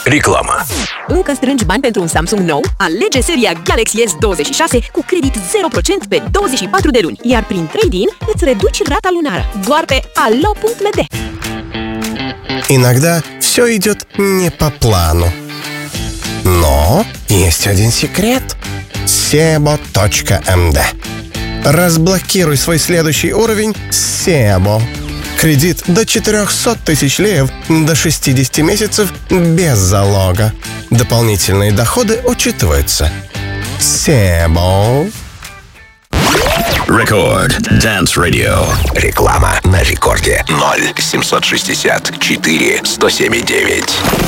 Reclamă. Încă strângi bani pentru un Samsung nou? Alege seria Galaxy S26 cu credit 0% pe 24 de luni, iar prin trade-in îți reduci rata lunară. Doar pe allo.md. Иногда все идет не по плану. Но есть один секрет. Sebo.md. Разблокируй свой следующий уровень с Sebo. Кредит до 400 тысяч леев до 60 месяцев без залога. Дополнительные доходы учитываются. Sebo. Record Dance Radio. Реклама на рекорде 0 764 107,9.